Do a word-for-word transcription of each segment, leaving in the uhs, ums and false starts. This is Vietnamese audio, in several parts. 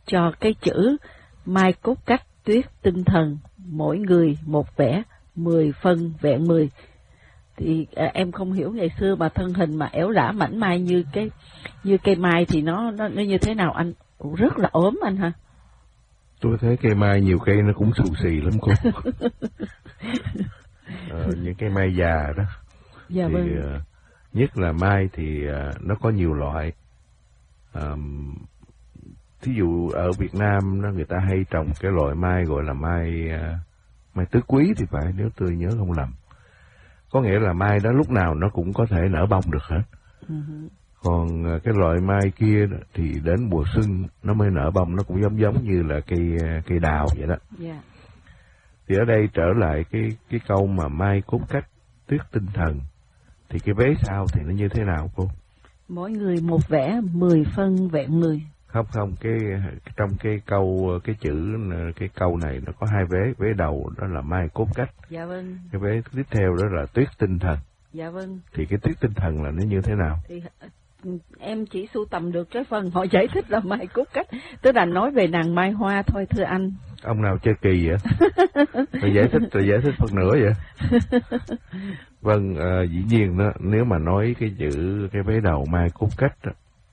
cho cái chữ mai cốt cách tuyết tinh thần, mỗi người một vẻ, mười phân vẹn mười. Thì à, em không hiểu ngày xưa mà thân hình mà éo lả mảnh mai như cái như cây mai thì nó nó, nó như thế nào anh? Cũng rất là ốm anh ha. Tôi thấy cây mai nhiều cây nó cũng xù xì lắm cô. ờ, những cây mai già đó. Dạ thì vâng. uh, nhất là mai thì uh, nó có nhiều loại. Um, thí dụ ở Việt Nam đó, người ta hay trồng cái loại mai gọi là mai uh, mai tứ quý thì phải, nếu tôi nhớ không lầm. Có nghĩa là mai đó lúc nào nó cũng có thể nở bông được hết. Uh-huh. Còn uh, cái loại mai kia thì đến mùa xuân nó mới nở bông, nó cũng giống giống như là cây uh, cây đào vậy đó. Yeah. Thì ở đây trở lại cái cái câu mà mai cốt cách tuyết tinh thần, thì cái vế sau thì nó như thế nào cô? Mỗi người một vẻ, mười phân vẹn mười. Không không, cái trong cái câu cái chữ cái câu này nó có hai vế, vế đầu đó là mai cốt cách. Dạ vâng. Cái vế tiếp theo đó là tuyết tinh thần. Dạ vâng. Thì cái tuyết tinh thần là nó như thế nào? Thì em chỉ sưu tầm được cái phần họ giải thích là mai cốt cách, tức là nói về nàng mai hoa thôi thưa anh. Ông nào chơi kỳ vậy? Rồi giải thích rồi giải thích phần nữa vậy? Vâng, à, dĩ nhiên đó, nếu mà nói cái chữ cái vế đầu mai cốt cách đó,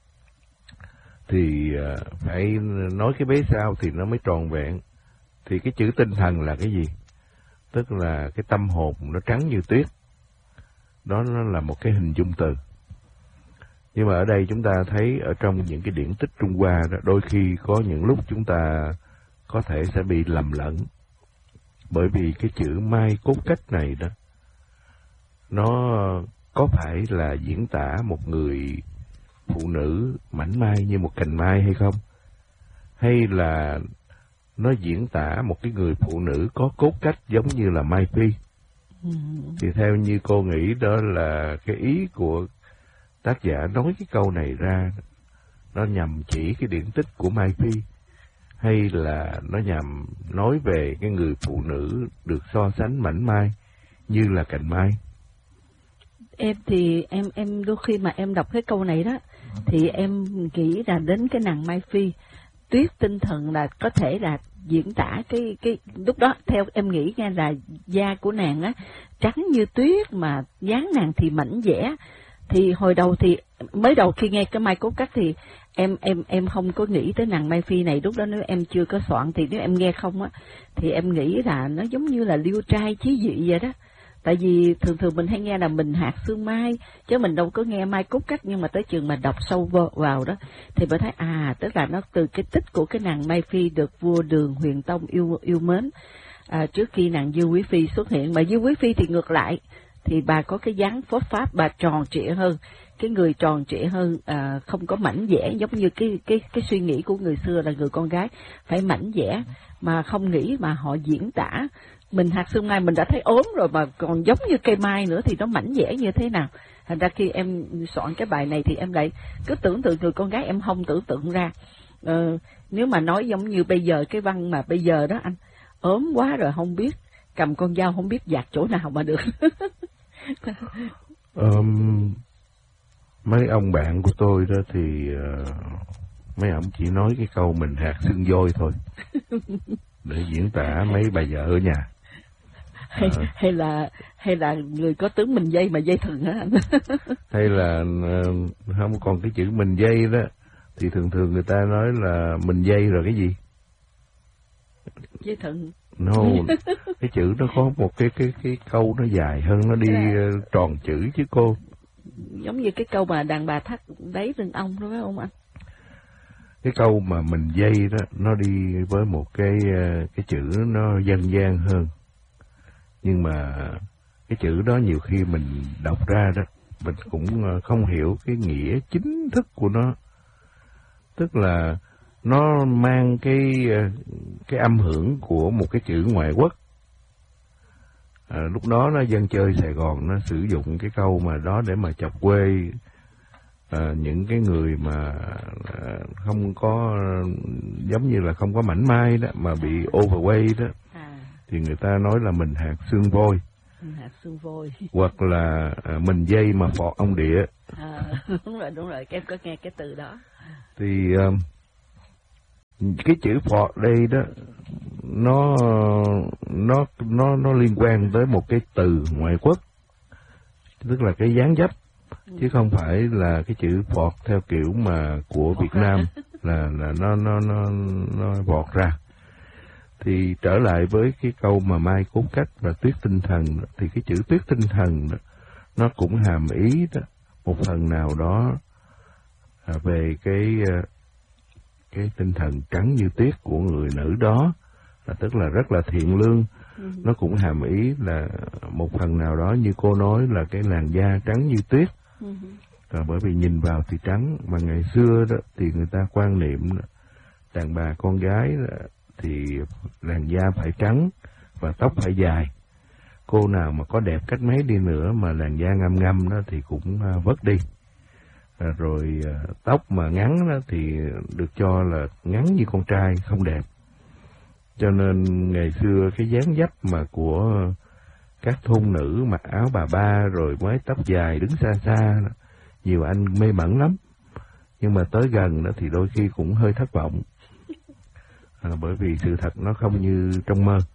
thì à, phải nói cái vế sau thì nó mới tròn vẹn. Thì cái chữ tinh thần là cái gì? Tức là cái tâm hồn nó trắng như tuyết. Đó nó là một cái hình dung từ. Nhưng mà ở đây chúng ta thấy ở trong những cái điển tích Trung Hoa đó, đôi khi có những lúc chúng ta có thể sẽ bị lầm lẫn. Bởi vì cái chữ mai cốt cách này đó, nó có phải là diễn tả một người phụ nữ mảnh mai như một cành mai hay không? Hay là nó diễn tả một cái người phụ nữ có cốt cách giống như là Mai Phi? Ừ. Thì theo như cô nghĩ đó là cái ý của tác giả nói cái câu này ra, nó nhằm chỉ cái điển tích của Mai Phi, hay là nó nhằm nói về cái người phụ nữ được so sánh mảnh mai như là cành mai? Em thì em em đôi khi mà em đọc cái câu này đó thì em nghĩ là đến cái nàng Mai Phi. Tuyết tinh thần là có thể là diễn tả cái cái lúc đó theo em nghĩ nha, là da của nàng á trắng như tuyết mà dáng nàng thì mảnh dẻ. Thì hồi đầu thì mới đầu khi nghe cái mai cốt cách thì em em em không có nghĩ tới nàng Mai Phi này, lúc đó nếu em chưa có soạn thì nếu em nghe không á thì em nghĩ là nó giống như là liêu trai chí dị vậy đó. Tại vì thường thường mình hay nghe là mình hạt xương mai, chứ mình đâu có nghe mai cốt cách, nhưng mà tới chừng mà đọc sâu vào đó thì mới thấy à, tức là nó từ cái tích của cái nàng Mai Phi được vua Đường Huyền Tông yêu yêu mến à, trước khi nàng Dư Quý Phi xuất hiện. Mà Dư Quý Phi thì ngược lại, thì bà có cái dáng phốt pháp, bà tròn trịa hơn, cái người tròn trịa hơn, à, không có mảnh dẻ giống như cái cái cái suy nghĩ của người xưa là người con gái phải mảnh dẻ, mà không nghĩ mà họ diễn tả mình hạt xương mai mình đã thấy ốm rồi mà còn giống như cây mai nữa thì nó mảnh dẻ như thế nào. Thành ra khi em soạn cái bài này thì em lại cứ tưởng tượng người con gái, em không tưởng tượng ra. Ờ, nếu mà nói giống như bây giờ cái văn mà bây giờ đó anh, ốm quá rồi không biết cầm con dao không biết dạt chỗ nào mà được. um, mấy ông bạn của tôi đó thì uh, mấy ông chỉ nói cái câu mình hạt xương voi thôi để diễn tả mấy bà vợ ở nhà. Hay, à, hay là hay là người có tướng mình dây mà dây thừng hả anh? Hay là uh, không, còn cái chữ mình dây đó thì thường thường người ta nói là mình dây rồi cái gì? Dây thừng. No, cái chữ nó có một cái cái cái câu nó dài hơn, nó đi uh, tròn chữ chứ cô. Giống như cái câu mà đàn bà thắt đáy rừng ong đó phải không anh? Cái câu mà mình dây đó nó đi với một cái cái chữ nó dân gian hơn, nhưng mà cái chữ đó nhiều khi mình đọc ra đó mình cũng không hiểu cái nghĩa chính thức của nó, tức là nó mang cái cái âm hưởng của một cái chữ ngoại quốc. À, lúc đó nó dân chơi Sài Gòn nó sử dụng cái câu mà đó để mà chọc quê à, những cái người mà à, không có giống như là không có mảnh mai đó mà bị overweight đó, à. Thì người ta nói là mình hạt xương voi, hạt xương voi, hoặc là à, mình dây mà phọt ông địa. À, đúng rồi đúng rồi, em có nghe cái từ đó. Thì uh, Cái chữ Phật đây đó, nó nó nó nó liên quan tới một cái từ ngoại quốc, tức là cái dáng dấp, chứ không phải là cái chữ Phật theo kiểu mà của Việt Nam là là nó nó nó nó vọt ra. Thì trở lại với cái câu mà mai cốt cách và tuyết tinh thần, thì cái chữ tuyết tinh thần đó, nó cũng hàm ý đó, một phần nào đó à, về cái cái tinh thần trắng như tuyết của người nữ đó, là tức là rất là thiện lương. Ừ. Nó cũng hàm ý là một phần nào đó như cô nói là cái làn da trắng như tuyết. Ừ. À, bởi vì nhìn vào thì trắng, mà ngày xưa đó thì người ta quan niệm đó, đàn bà con gái đó, thì làn da phải trắng và tóc phải dài. Cô nào mà có đẹp cách mấy đi nữa mà làn da ngăm ngăm đó thì cũng uh, vớt đi. À, rồi uh, tóc mà ngắn đó thì được cho là ngắn như con trai, không đẹp. Cho nên ngày xưa cái dáng dấp mà của các thôn nữ mặc áo bà ba rồi mái tóc dài đứng xa xa đó, nhiều anh mê mẩn lắm. Nhưng mà tới gần đó thì đôi khi cũng hơi thất vọng. À, bởi vì sự thật nó không như trong mơ.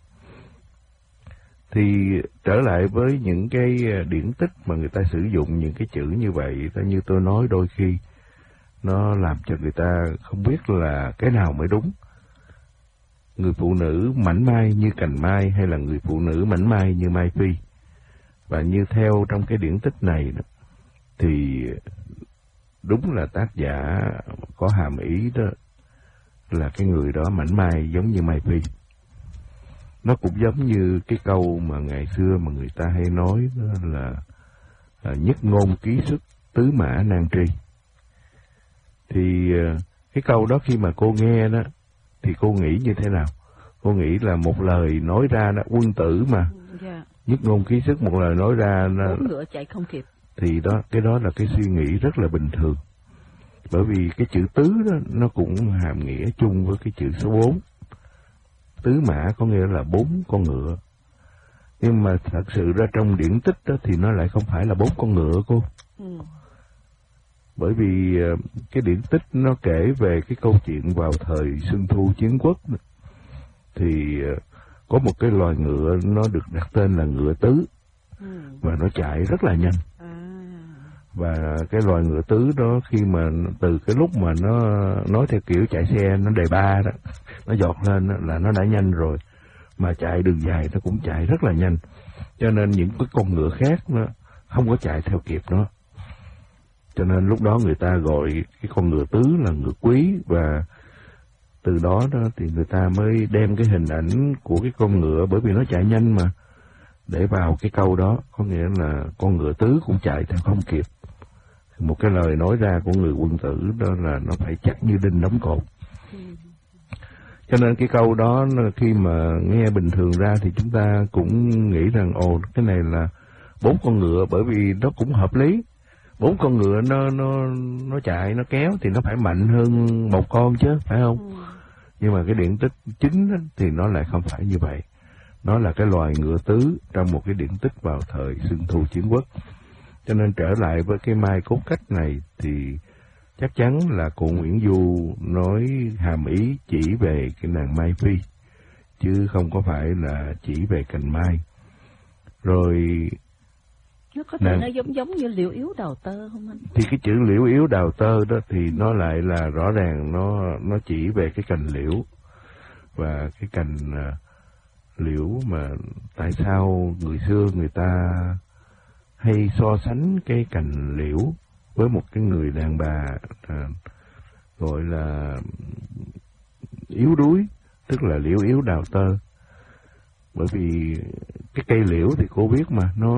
Thì trở lại với những cái điển tích mà người ta sử dụng những cái chữ như vậy, như tôi nói đôi khi nó làm cho người ta không biết là cái nào mới đúng. Người phụ nữ mảnh mai như cành mai hay là người phụ nữ mảnh mai như Mai Phi. Và như theo trong cái điển tích này đó, thì đúng là tác giả có hàm ý đó là cái người đó mảnh mai giống như Mai Phi. Nó cũng giống như cái câu mà ngày xưa mà người ta hay nói đó là, là nhất ngôn ký sức tứ mã nan tri. Thì cái câu đó khi mà cô nghe đó thì cô nghĩ như thế nào? Cô nghĩ là một lời nói ra đó, quân tử mà. Yeah. Nhất ngôn ký sức, một lời nói ra nó bốn ngựa chạy không kịp. Thì đó, cái đó là cái suy nghĩ rất là bình thường. Bởi vì cái chữ tứ đó nó cũng hàm nghĩa chung với cái chữ số bốn. Tứ mã có nghĩa là bốn con ngựa. Nhưng mà thật sự ra trong điển tích đó thì nó lại không phải là bốn con ngựa cô. Ừ. Bởi vì cái điển tích nó kể về cái câu chuyện vào thời Xuân Thu Chiến Quốc. Thì có một cái loài ngựa nó được đặt tên là ngựa tứ. Ừ. Và nó chạy rất là nhanh. Và cái loài ngựa tứ đó khi mà từ cái lúc mà nó nói theo kiểu chạy xe nó đề ba đó, nó giọt lên đó, là nó đã nhanh rồi, mà chạy đường dài nó cũng chạy rất là nhanh, cho nên những cái con ngựa khác nó không có chạy theo kịp nó. Cho nên lúc đó người ta gọi cái con ngựa tứ là ngựa quý, và từ đó đó thì người ta mới đem cái hình ảnh của cái con ngựa, bởi vì nó chạy nhanh mà, để vào cái câu đó, có nghĩa là con ngựa tứ cũng chạy theo không kịp. Một cái lời nói ra của người quân tử đó là nó phải chắc như đinh đóng cột. Cho nên cái câu đó khi mà nghe bình thường ra thì chúng ta cũng nghĩ rằng ồ, cái này là bốn con ngựa, bởi vì nó cũng hợp lý. Bốn con ngựa nó nó nó chạy, nó kéo thì nó phải mạnh hơn một con chứ, phải không? Ừ. Nhưng mà cái điển tích chính thì nó lại không phải như vậy. Nó là cái loài ngựa tứ trong một cái điển tích vào thời Xuân Thu Chiến Quốc. Cho nên trở lại với cái mai cốt cách này thì chắc chắn là cụ Nguyễn Du nói hàm ý chỉ về cái nàng Mai Phi, chứ không có phải là chỉ về cành mai. Rồi nó có thể nàng... nó giống giống như liễu yếu đào tơ không anh? Thì cái chữ liễu yếu đào tơ đó thì nó lại là rõ ràng nó nó chỉ về cái cành liễu, và cái cành uh, liễu mà tại sao người xưa người ta hay so sánh cái cành liễu với một cái người đàn bà à, gọi là yếu đuối, tức là liễu yếu đào tơ. Bởi vì cái cây liễu thì cô biết mà, nó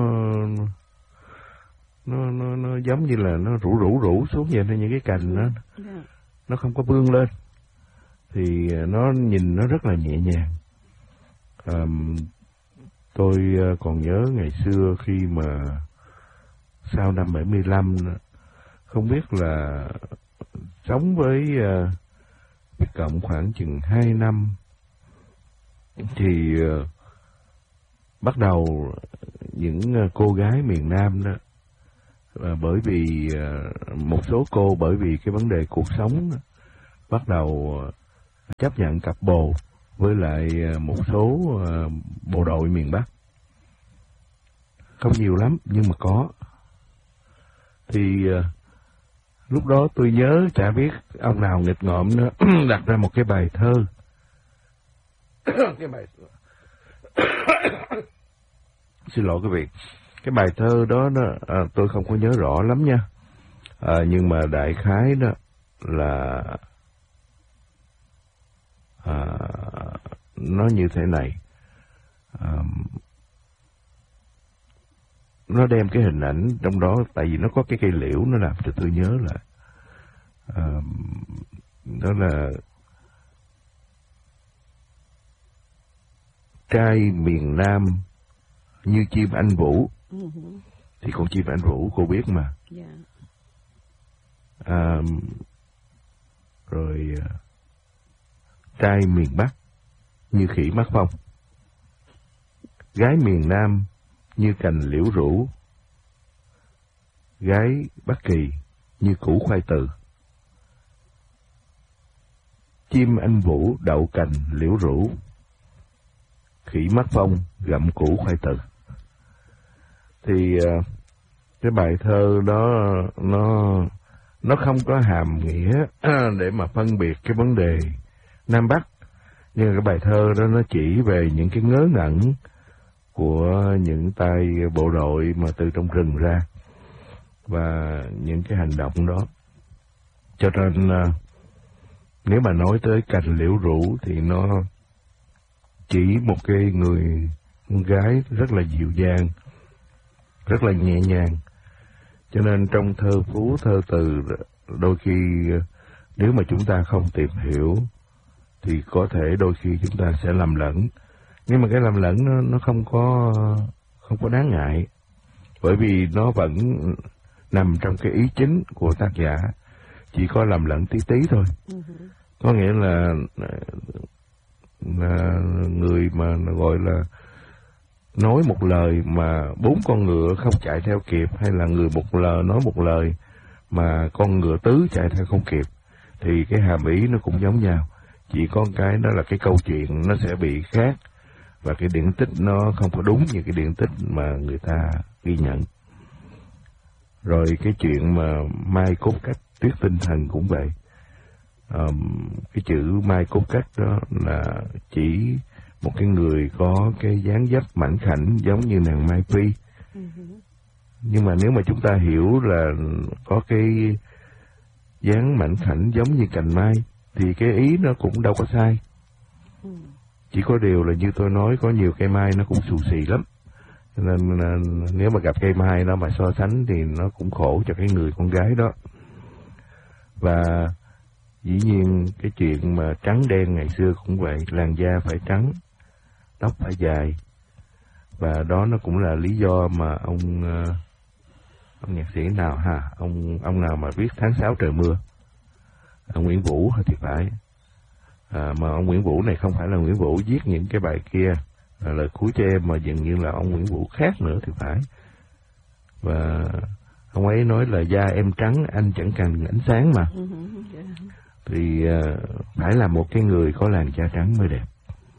nó nó, nó giống như là nó rủ rủ rủ xuống vậy thôi, những cái cành nó nó không có vươn lên, thì nó nhìn nó rất là nhẹ nhàng. À, tôi còn nhớ ngày xưa khi mà sau năm bảy mươi lăm, không biết là sống với uh, Việt Cộng khoảng chừng hai năm, thì uh, bắt đầu những uh, cô gái miền Nam đó, uh, bởi vì uh, một số cô bởi vì cái vấn đề cuộc sống đó, bắt đầu uh, chấp nhận cặp bồ với lại một số uh, bộ đội miền Bắc. Không nhiều lắm nhưng mà có. Thì uh, lúc đó tôi nhớ chả biết ông nào nghịch ngợm nữa đặt ra một cái bài thơ. cái bài xin lỗi quý vị, cái bài thơ đó, đó à, tôi không có nhớ rõ lắm nha, à, nhưng mà đại khái đó là à, nó như thế này. À, nó đem cái hình ảnh trong đó, tại vì nó có cái cây liễu, nó làm cho tôi nhớ là à, đó là trai miền Nam như chim anh vũ. Uh-huh. Thì con chim anh vũ cô biết mà. Yeah. À, rồi trai miền Bắc như khỉ mắc phong, gái miền Nam như cành liễu rũ, gái Bắc Kỳ như củ khoai từ. Chim anh vũ đậu cành liễu rũ, khỉ mắc phong gặm củ khoai từ. Thì cái bài thơ đó nó nó không có hàm nghĩa để mà phân biệt cái vấn đề Nam Bắc, nhưng cái bài thơ đó nó chỉ về những cái ngớ ngẩn của những tay bộ đội mà từ trong rừng ra và những cái hành động đó. Cho nên nếu mà nói tới cành liễu rũ thì nó chỉ một cái người con gái rất là dịu dàng, rất là nhẹ nhàng. Cho nên trong thơ phú, thơ từ, đôi khi nếu mà chúng ta không tìm hiểu thì có thể đôi khi chúng ta sẽ lầm lẫn. Nhưng mà cái lầm lẫn nó, nó không có không có đáng ngại, bởi vì nó vẫn nằm trong cái ý chính của tác giả, chỉ có lầm lẫn tí tí thôi. Uh-huh. Có nghĩa là, là người mà gọi là nói một lời mà bốn con ngựa không chạy theo kịp, hay là người một lời nói một lời mà con ngựa tứ chạy theo không kịp, thì cái hàm ý nó cũng giống nhau. Chỉ có cái đó là cái câu chuyện nó sẽ bị khác, và cái điển tích nó không có đúng như cái điển tích mà người ta ghi nhận. Rồi cái chuyện mà mai cốt cách tuyết tinh thần cũng vậy. Um, cái chữ mai cốt cách đó là chỉ một cái người có cái dáng dấp mảnh khảnh giống như nàng Mai Phi. Uh-huh. Nhưng mà nếu mà chúng ta hiểu là có cái dáng mảnh khảnh giống như cành mai thì cái ý nó cũng đâu có sai. Uh-huh. Chỉ có điều là như tôi nói, có nhiều cây mai nó cũng xù xì lắm. Nên nếu mà gặp cây mai nó mà so sánh thì nó cũng khổ cho cái người con gái đó. Và dĩ nhiên cái chuyện mà trắng đen ngày xưa cũng vậy, làn da phải trắng, tóc phải dài. Và đó nó cũng là lý do mà ông ông nhạc sĩ nào ha, ông ông nào mà viết Tháng Sáu Trời Mưa, ông Nguyễn Vũ thì phải. À, mà ông Nguyễn Vũ này không phải là Nguyễn Vũ viết những cái bài kia, à, lời cuối cho em, mà dường như là ông Nguyễn Vũ khác nữa thì phải. Và ông ấy nói là da em trắng anh chẳng cần ánh sáng mà. Thì à, phải là một cái người có làn da trắng mới đẹp.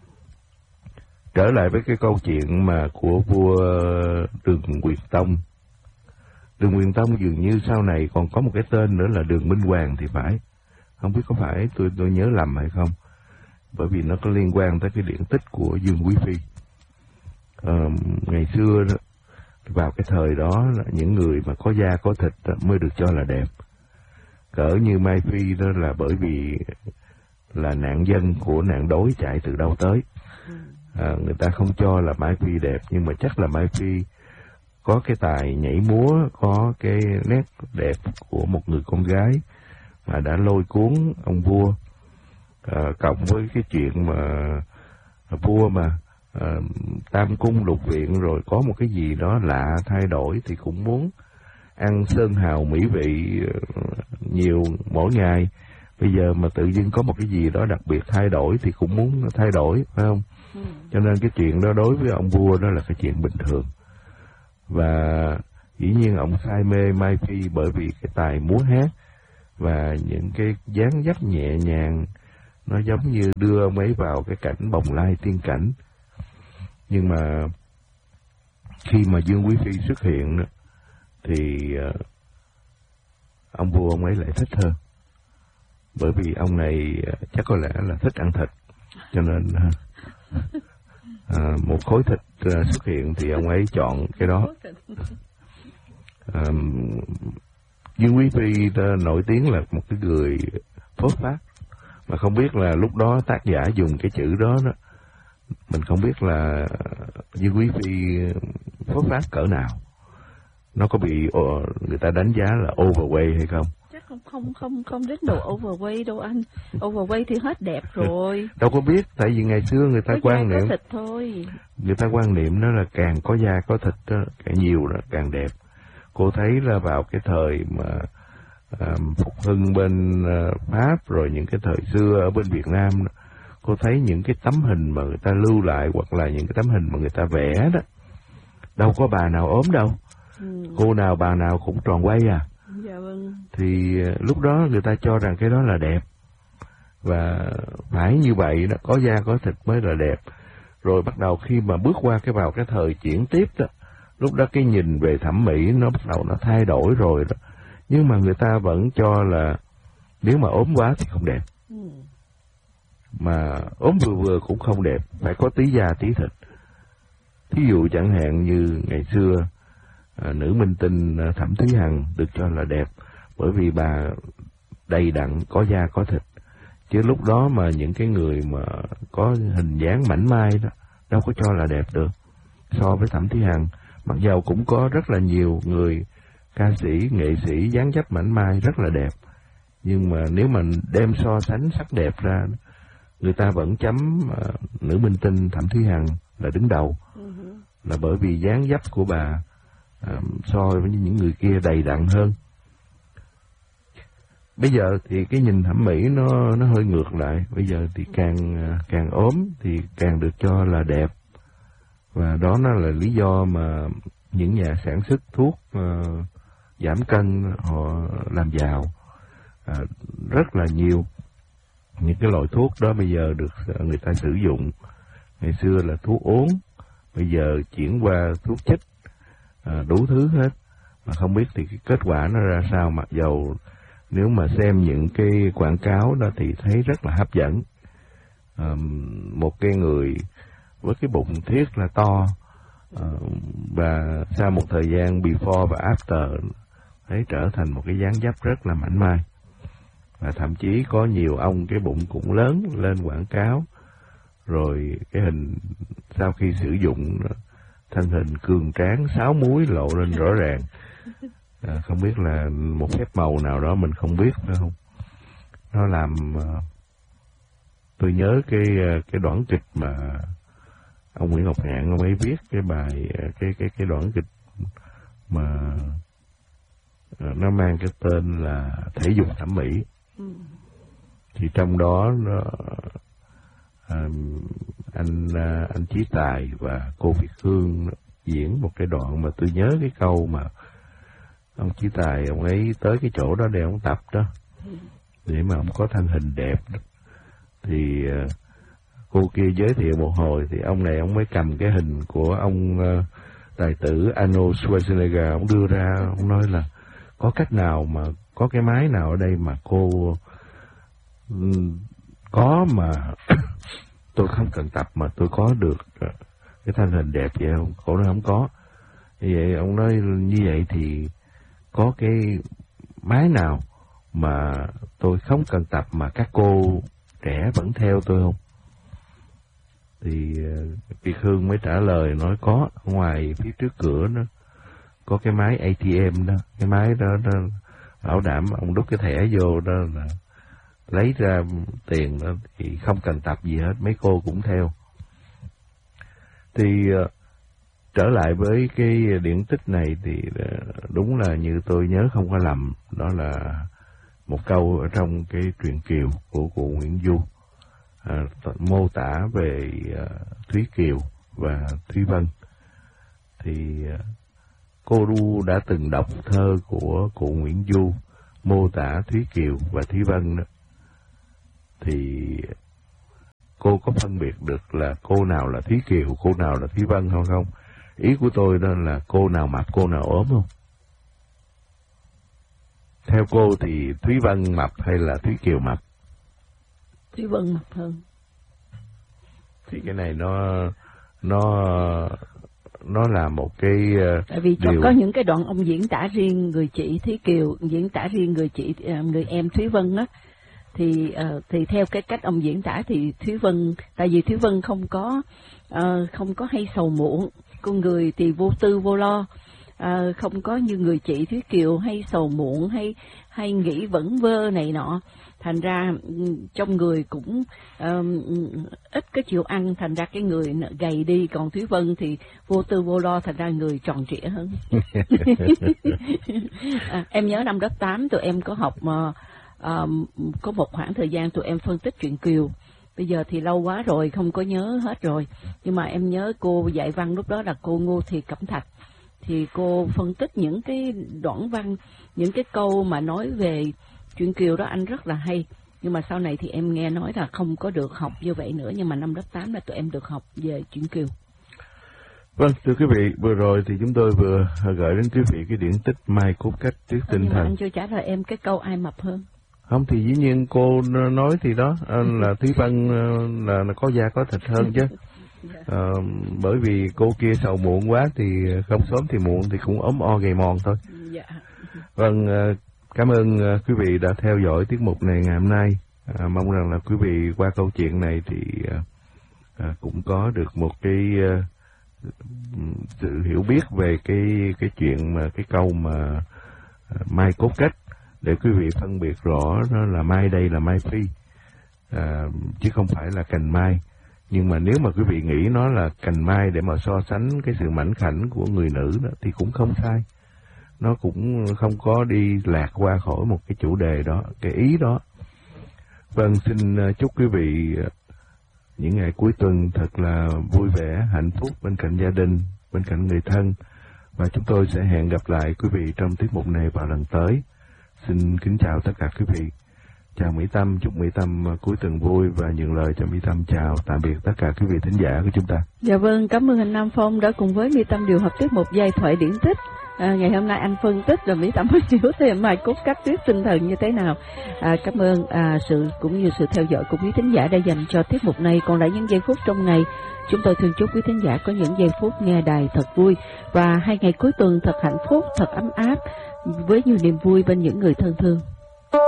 Trở lại với cái câu chuyện mà của vua Đường Quyền Tông. Đường Quyền Tông dường như sau này còn có một cái tên nữa là Đường Minh Hoàng thì phải. Không biết có phải tôi tôi nhớ lầm hay không, bởi vì nó có liên quan tới cái điển tích của Dương Quý Phi. À, ngày xưa đó, vào cái thời đó là những người mà có da có thịt mới được cho là đẹp. Cỡ như Mai Phi đó là bởi vì là nạn dân của nạn đói chạy từ đâu tới. À, người ta không cho là Mai Phi đẹp, nhưng mà chắc là Mai Phi có cái tài nhảy múa, có cái nét đẹp của một người con gái mà đã lôi cuốn ông vua. À, cộng với cái chuyện mà vua mà à, tam cung lục viện, rồi có một cái gì đó lạ thay đổi thì cũng muốn ăn sơn hào mỹ vị nhiều mỗi ngày. Bây giờ mà tự dưng có một cái gì đó đặc biệt thay đổi thì cũng muốn thay đổi, phải không? Ừ. Cho nên cái chuyện đó đối với ông vua đó là cái chuyện bình thường. Và dĩ nhiên ông say mê Mai Phi bởi vì cái tài múa hát và những cái dáng dấp nhẹ nhàng, nó giống như đưa ông ấy vào cái cảnh bồng lai tiên cảnh. Nhưng mà khi mà Dương Quý Phi xuất hiện đó, thì uh, ông vua ông ấy lại thích hơn, bởi vì ông này uh, chắc có lẽ là thích ăn thịt, cho nên uh, uh, một khối thịt uh, xuất hiện thì ông ấy chọn cái đó. Uh, Dương Quý Phi nổi tiếng là một cái người phốt phát, mà không biết là lúc đó tác giả dùng cái chữ đó đó, mình không biết là Dương Quý Phi phốt phát cỡ nào, nó có bị người ta đánh giá là overweight hay không? Chắc không không không không đến độ overweight đâu anh. Overweight thì hết đẹp rồi. Đâu có biết, tại vì ngày xưa người ta có quan niệm, có thịt thôi. Người ta quan niệm đó là càng có da có thịt đó, càng nhiều đó càng đẹp. Cô thấy là vào cái thời mà um, phục hưng bên uh, Pháp, rồi những cái thời xưa ở bên Việt Nam đó, cô thấy những cái tấm hình mà người ta lưu lại, hoặc là những cái tấm hình mà người ta vẽ đó, đâu có bà nào ốm đâu. Ừ. Cô nào bà nào cũng tròn quay à. Dạ vâng. Thì uh, lúc đó người ta cho rằng cái đó là đẹp, và phải như vậy đó, có da có thịt mới là đẹp. Rồi bắt đầu khi mà bước qua cái vào cái thời chuyển tiếp đó, lúc đó cái nhìn về thẩm mỹ nó bắt đầu nó thay đổi rồi đó. Nhưng mà người ta vẫn cho là nếu mà ốm quá thì không đẹp, ừ. mà ốm vừa vừa cũng không đẹp, phải có tí da tí thịt. Thí dụ chẳng hạn như ngày xưa à, nữ minh tinh Thẩm Thúy Hằng được cho là đẹp bởi vì bà đầy đặn, có da có thịt. Chứ lúc đó mà những cái người mà có hình dáng mảnh mai đó đâu có cho là đẹp được. So với Thẩm Thúy Hằng, mặc dầu cũng có rất là nhiều người ca sĩ, nghệ sĩ dáng dấp mảnh mai rất là đẹp, nhưng mà nếu mà đem so sánh sắc đẹp ra, người ta vẫn chấm uh, nữ minh tinh Thẩm Thúy Hằng là đứng đầu, uh-huh. là bởi vì dáng dấp của bà uh, so với những người kia đầy đặn hơn. Bây giờ thì cái nhìn thẩm mỹ nó nó hơi ngược lại. Bây giờ thì càng càng ốm thì càng được cho là đẹp, và đó nó là lý do mà những nhà sản xuất thuốc uh, giảm cân họ làm giàu uh, rất là nhiều. Những cái loại thuốc đó bây giờ được người ta sử dụng. Ngày xưa là thuốc uống, bây giờ chuyển qua thuốc chích, uh, đủ thứ hết, mà không biết thì cái kết quả nó ra sao. Mặc dầu nếu mà xem những cái quảng cáo đó thì thấy rất là hấp dẫn. À, một cái người với cái bụng thiết là to, à, và sau một thời gian before và after thấy trở thành một cái dáng dấp rất là mảnh mai. Và thậm chí có nhiều ông cái bụng cũng lớn lên quảng cáo, rồi cái hình sau khi sử dụng thân hình cường tráng, sáu múi lộ lên rõ ràng. À, không biết là một phép màu nào đó mình không biết phải không? Nó làm uh, tôi nhớ cái cái đoạn kịch mà ông Nguyễn Ngọc Ngạn ông ấy viết cái bài cái cái cái đoạn kịch mà uh, nó mang cái tên là Thể dục thẩm mỹ. Ừ. Thì trong đó nó, uh, anh uh, anh Chí Tài và cô Việt Hương diễn một cái đoạn mà tôi nhớ cái câu mà ông Chí Tài ông ấy tới cái chỗ đó để ông tập đó, để mà ông có thân hình đẹp đó. Thì uh, cô kia giới thiệu một hồi thì ông này ông mới cầm cái hình của ông uh, tài tử Arnold Schwarzenegger, ông đưa ra, ông nói là có cách nào mà có cái máy nào ở đây mà cô um, có mà tôi không cần tập mà tôi có được uh, cái thân hình đẹp vậy không? Cô nói không có. Như vậy ông nói như vậy thì có cái máy nào mà tôi không cần tập mà các cô trẻ vẫn theo tôi không? Thì Việt Hương mới trả lời nói có, ngoài phía trước cửa nó có cái máy a tê em đó, cái máy đó, đó bảo đảm ông đút cái thẻ vô đó là lấy ra tiền đó thì không cần tập gì hết, mấy cô cũng theo. Thì trở lại với cái điển tích này thì đúng là như tôi nhớ không có lầm, đó là một câu ở trong cái truyện Kiều của cụ Nguyễn Du, à, mô tả về à, Thúy Kiều và Thúy Vân. Thì à, cô Du đã từng đọc thơ của cụ Nguyễn Du mô tả Thúy Kiều và Thúy Vân đó. thì cô có phân biệt được là cô nào là Thúy Kiều, cô nào là Thúy Vân không không? Ý của tôi đó là cô nào mập, cô nào ốm không? Theo cô thì Thúy Vân mập hay là Thúy Kiều mập? Thúy Vân mập hơn. Thì cái này nó nó nó là một cái uh, tại vì điều... có những cái đoạn ông diễn tả riêng người chị Thúy Kiều, diễn tả riêng người chị người em Thúy Vân á, thì uh, thì theo cái cách ông diễn tả thì Thúy Vân, tại vì Thúy Vân không có uh, không có hay sầu muộn, con người thì vô tư vô lo, uh, không có như người chị Thúy Kiều hay sầu muộn, hay hay nghĩ vẩn vơ này nọ, thành ra trong người cũng um, ít cái chịu ăn, thành ra cái người gầy đi. Còn Thúy Vân thì vô tư vô lo, thành ra người tròn trịa hơn. à, em nhớ năm lớp tám tụi em có học mà um, có một khoảng thời gian tụi em phân tích truyện Kiều. Bây giờ thì lâu quá rồi không có nhớ hết rồi, nhưng mà em nhớ cô dạy văn lúc đó là cô Ngô Thị Cẩm Thạch, thì cô phân tích những cái đoạn văn, những cái câu mà nói về truyện Kiều đó anh rất là hay. Nhưng mà sau này thì em nghe nói là không có được học như vậy nữa, nhưng mà năm lớp tám là tụi em được học về truyện Kiều. Vâng, thưa quý vị, vừa rồi thì chúng tôi vừa gửi đến quý vị cái điển tích Mai Cốt Cách Tuyết Tinh Nhưng Thần. mà anh chưa trả lời em cái câu ai mập hơn. Không thì dĩ nhiên cô nói thì đó là Thúy Vân là, là có da có thịt hơn chứ. À, bởi vì cô kia sầu muộn quá thì không sớm thì muộn thì cũng ốm o gầy mòn thôi. Dạ. Vâng, cảm ơn quý vị đã theo dõi tiết mục này ngày hôm nay. À, mong rằng là quý vị qua câu chuyện này thì à, cũng có được một cái à, sự hiểu biết về cái cái chuyện mà cái câu mà à, Mai Cốt Cách, để quý vị phân biệt rõ đó là mai đây là mai phi, à, chứ không phải là cành mai. Nhưng mà nếu mà quý vị nghĩ nó là cành mai để mà so sánh cái sự mảnh khảnh của người nữ đó thì cũng không sai. Nó cũng không có đi lạc qua khỏi một cái chủ đề đó, cái ý đó. Vâng, xin chúc quý vị những ngày cuối tuần thật là vui vẻ, hạnh phúc bên cạnh gia đình, bên cạnh người thân. Và chúng tôi sẽ hẹn gặp lại quý vị trong tiết mục này vào lần tới. Xin kính chào tất cả quý vị. Chào Mỹ Tâm, chúc Mỹ Tâm cuối tuần vui và nhường lời cho Mỹ Tâm chào tạm biệt tất cả quý vị thính giả của chúng ta. Dạ vâng, cảm ơn anh Nam Phong đã cùng với Mỹ Tâm điều hợp tiết một giai thoại điển tích. À, ngày hôm nay anh phân tích rồi Mỹ Tâm mới hiểu thêm Mai Cốt Cách Tuyết Tinh Thần như thế nào. À, cảm ơn à, sự cũng như sự theo dõi của quý thính giả đã dành cho tiết mục này. Còn lại những giây phút trong ngày, chúng tôi thường chúc quý thính giả có những giây phút nghe đài thật vui và hai ngày cuối tuần thật hạnh phúc, thật ấm áp với nhiều niềm vui bên những người thân thương.